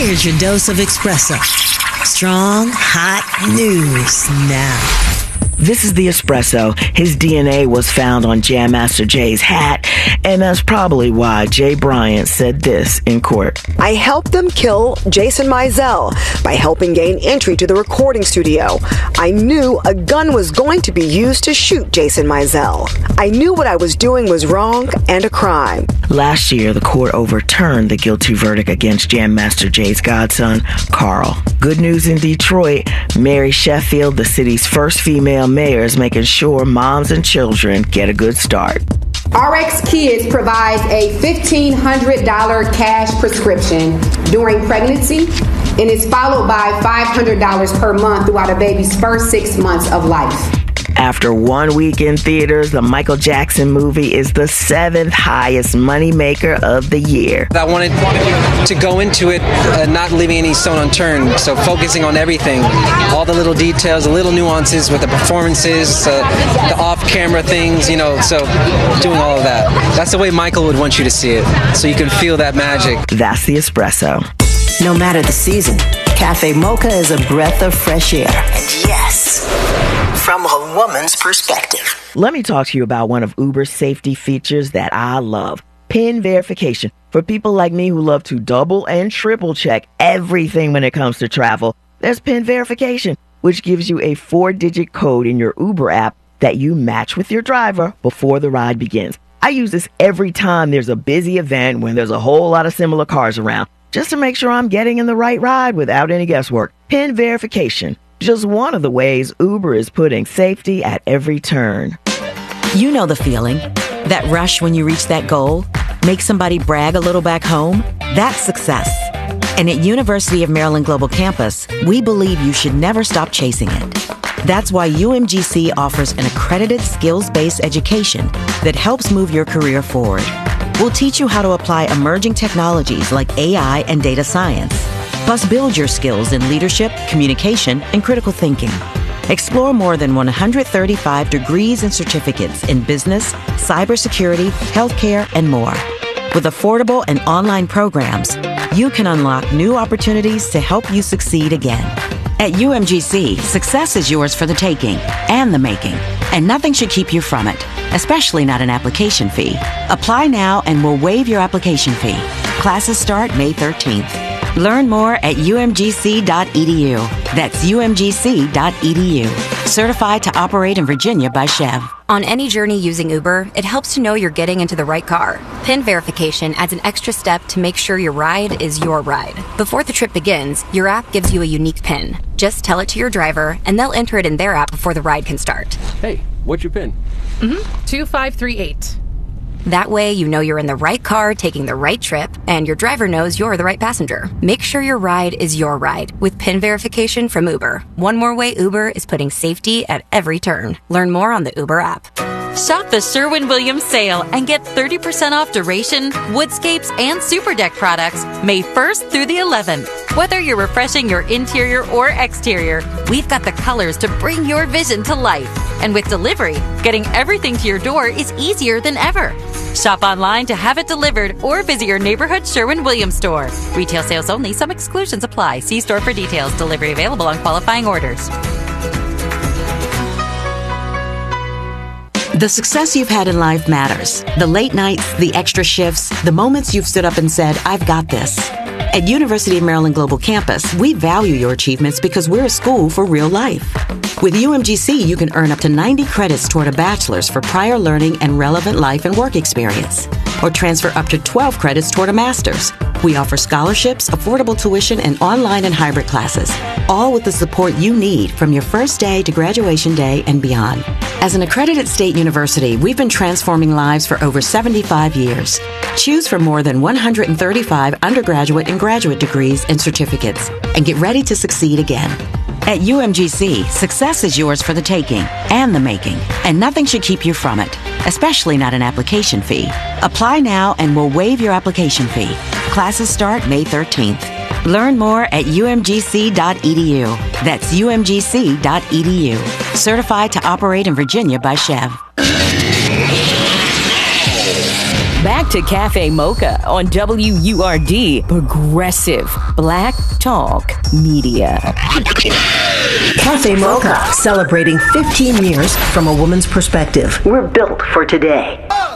Here's your dose of espresso. Strong, hot news now. This is the Espresso. His DNA was found on Jam Master Jay's hat, and that's probably why Jay Bryant said this in court. I helped them kill Jason Mizell by helping gain entry to the recording studio. I knew a gun was going to be used to shoot Jason Mizell. I knew what I was doing was wrong and a crime. Last year, the court overturned the guilty verdict against Jam Master Jay's godson, Carl. Good news in Detroit. Mary Sheffield, the city's first female mayor, is making sure moms and children get a good start. RX Kids provides a $1,500 cash prescription during pregnancy and is followed by $500 per month throughout a baby's first 6 months of life. After 1 week in theaters, the Michael Jackson movie is the 7th highest moneymaker of the year. I wanted to go into it not leaving any stone unturned, so focusing on everything, all the little details, the little nuances with the performances, the off-camera things, so doing all of that. That's the way Michael would want you to see it, so you can feel that magic. That's the Espresso. No matter the season, Cafe Mocha is a breath of fresh air. And yes, from a woman's perspective. Let me talk to you about one of Uber's safety features that I love. PIN verification. For people like me who love to double and triple check everything when it comes to travel, there's PIN verification, which gives you a 4-digit code in your Uber app that you match with your driver before the ride begins. I use this every time there's a busy event when there's a whole lot of similar cars around, just to make sure I'm getting in the right ride without any guesswork. PIN verification. Just one of the ways Uber is putting safety at every turn. You know the feeling. That rush when you reach that goal? Make somebody brag a little back home? That's success. And at University of Maryland Global Campus, we believe you should never stop chasing it. That's why UMGC offers an accredited skills-based education that helps move your career forward. We'll teach you how to apply emerging technologies like AI and data science. Plus, build your skills in leadership, communication, and critical thinking. Explore more than 135 degrees and certificates in business, cybersecurity, healthcare, and more. With affordable and online programs, you can unlock new opportunities to help you succeed again. At UMGC, success is yours for the taking and the making, and nothing should keep you from it, especially not an application fee. Apply now and we'll waive your application fee. Classes start May 13th. Learn more at umgc.edu. That's umgc.edu. Certified to operate in Virginia by Chev. On any journey using Uber, it helps to know you're getting into the right car. PIN verification adds an extra step to make sure your ride is your ride. Before the trip begins, your app gives you a unique PIN. Just tell it to your driver, and they'll enter it in their app before the ride can start. Hey, what's your PIN? 2538. That way, you know you're in the right car taking the right trip, and your driver knows you're the right passenger. Make sure your ride is your ride with PIN verification from Uber. One more way Uber is putting safety at every turn. Learn more on the Uber app. Shop the Sherwin-Williams sale and get 30% off Duration, Woodscapes, and Super Deck products May 1st through the 11th. Whether you're refreshing your interior or exterior, we've got the colors to bring your vision to life. And with delivery, getting everything to your door is easier than ever. Shop online to have it delivered or visit your neighborhood Sherwin-Williams store. Retail sales only. Some exclusions apply. See store for details. Delivery available on qualifying orders. The success you've had in life matters. The late nights, the extra shifts, the moments you've stood up and said, I've got this. At University of Maryland Global Campus, we value your achievements because we're a school for real life. With UMGC, you can earn up to 90 credits toward a bachelor's for prior learning and relevant life and work experience, or transfer up to 12 credits toward a master's. We offer scholarships, affordable tuition, and online and hybrid classes, all with the support you need from your first day to graduation day and beyond. As an accredited state university, we've been transforming lives for over 75 years. Choose from more than 135 undergraduate and graduate degrees and certificates, and get ready to succeed again. At UMGC, success is yours for the taking and the making, and nothing should keep you from it, especially not an application fee. Apply now and we'll waive your application fee. Classes start May 13th. Learn more at umgc.edu. That's umgc.edu. Certified to operate in Virginia by Chev. back to Cafe Mocha on WURD, Progressive Black Talk Media. Cafe Mocha, celebrating 15 years from a woman's perspective. We're built for today.